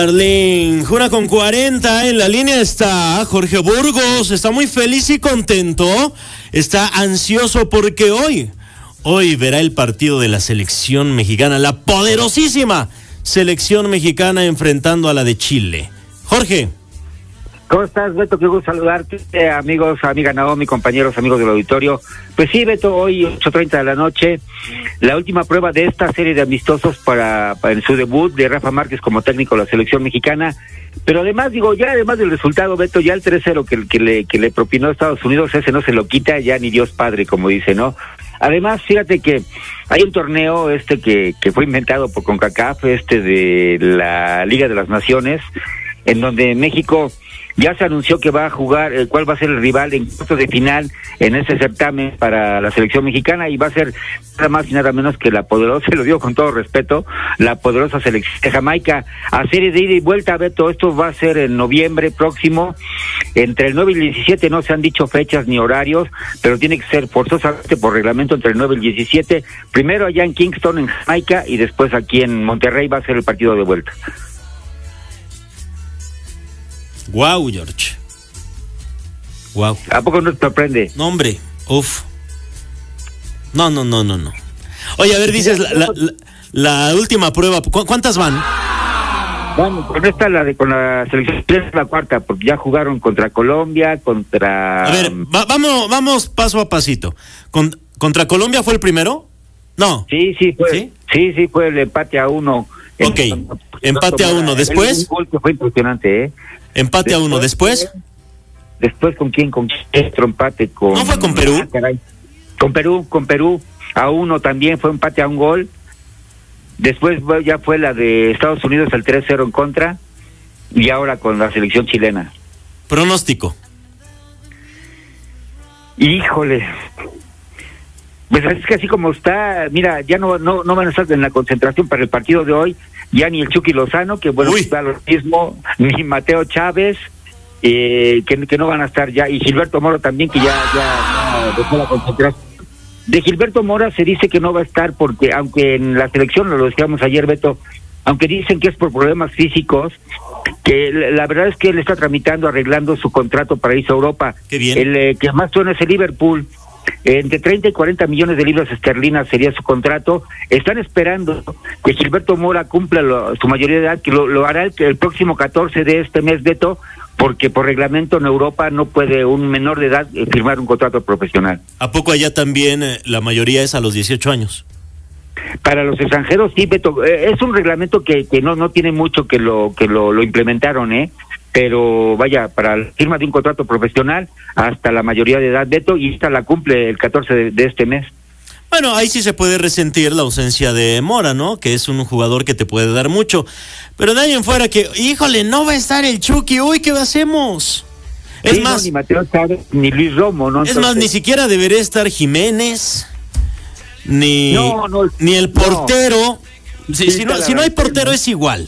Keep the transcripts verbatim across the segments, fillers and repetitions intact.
Darling, una con cuarenta, en la línea está Jorge Burgos, está muy feliz y contento, está ansioso porque hoy, hoy verá el partido de la selección mexicana, la poderosísima selección mexicana enfrentando a la de Chile. Jorge. ¿Cómo estás, Beto? Qué gusto saludarte, eh, amigos, amiga Naomi, compañeros, amigos del auditorio. Pues sí, Beto, hoy ocho treinta de la noche, la última prueba de esta serie de amistosos para, para su debut de Rafa Márquez como técnico de la selección mexicana. Pero además, digo, ya además del resultado, Beto, ya el tres cero que, que, le, que le propinó a Estados Unidos, ese no se lo quita ya ni Dios Padre, como dice, ¿no? Además, fíjate que hay un torneo este que, que fue inventado por CONCACAF, este de la Liga de las Naciones, en donde México ya se anunció que va a jugar, eh, cuál va a ser el rival en cuartos de final en ese certamen para la selección mexicana, y va a ser nada más y nada menos que la poderosa, lo digo con todo respeto, la poderosa selección de Jamaica, a serie de ida y vuelta, Beto. Esto va a ser en noviembre próximo, entre el nueve y el diecisiete, no se han dicho fechas ni horarios, pero tiene que ser forzosamente por reglamento entre el nueve y el diecisiete, primero allá en Kingston, en Jamaica, y después aquí en Monterrey va a ser el partido de vuelta. Wow, George. Wow. ¿A poco no te sorprende? No, hombre. Uf. No, no, no, no, no. Oye, a ver, dices la, la, la, la última prueba. ¿Cu ¿Cuántas van? Bueno, con esta la de con la selección es la cuarta, porque ya jugaron contra Colombia, contra. A ver, va, vamos, vamos paso a pasito. Con, ¿Contra Colombia fue el primero? No. Sí, sí fue. Sí, sí, sí fue el empate a uno. Ok, el, empate a uno. Después. Un gol que fue impresionante, ¿eh? Empate después, a uno, ¿después? Después, ¿con quién? ¿Con otro empate? Con, ¿No fue con Perú? Ah, caray. Con Perú, con Perú, a uno también fue empate a un gol. Después ya fue la de Estados Unidos, el tres cero en contra, y ahora con la selección chilena. Pronóstico. Híjole. Pues es que así como está, mira, ya no no no van a estar en la concentración para el partido de hoy, ya ni el Chucky Lozano, que bueno, está lo mismo, ni Mateo Chávez, eh, que, que no van a estar ya, y Gilberto Mora también, que ya, ya, ya dejó la concentración. De Gilberto Mora se dice que no va a estar porque, aunque en la selección, lo decíamos ayer, Beto, aunque dicen que es por problemas físicos, que la verdad es que él está tramitando, arreglando su contrato para irse a Europa. Qué bien. El eh, que más suena es el Liverpool. Entre treinta y cuarenta millones de libras esterlinas sería su contrato. Están esperando que Gilberto Mora cumpla lo, su mayoría de edad, que lo, lo hará el, el próximo catorce de este mes, Beto, porque por reglamento en Europa no puede un menor de edad eh, firmar un contrato profesional. ¿A poco allá también eh, la mayoría es a los dieciocho años? Para los extranjeros sí, Beto, eh, es un reglamento que, que no no tiene mucho que lo que lo, lo implementaron, eh pero vaya, para la firma de un contrato profesional hasta la mayoría de edad, Beto, y esta la cumple el catorce de, de este mes. Bueno, ahí sí se puede resentir la ausencia de Mora, ¿no? Que es un jugador que te puede dar mucho. Pero de ahí en fuera que, híjole, no va a estar el Chucky, uy, ¿qué hacemos? Es sí, más, no, ni Mateo Chávez, ni Luis Romo, ¿no? Es Entonces, más, ni siquiera debería estar Jiménez, ni, no, no, ni el portero. No. Si, Sí, si, no, si no hay portero es igual.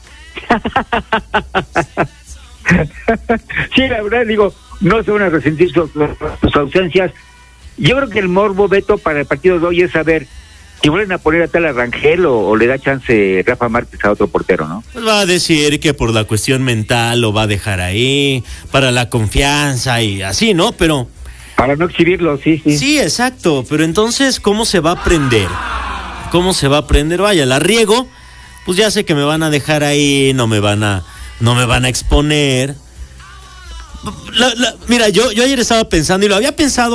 Sí, la verdad, digo, no se van a resentir sus, sus ausencias. Yo creo que el morbo, Beto, para el partido de hoy es saber si vuelven a poner a tal a Rangel o, o le da chance Rafa Márquez a otro portero, ¿no? Pues va a decir que por la cuestión mental lo va a dejar ahí, para la confianza y así, ¿no? Pero... Para no exhibirlo, sí, sí. Sí, exacto, pero entonces, ¿cómo se va a aprender? ¿Cómo se va a aprender? Vaya, la riego, pues ya sé que me van a dejar ahí, no me van a... No me van a exponer. La, la, mira, yo, yo ayer estaba pensando y lo había pensado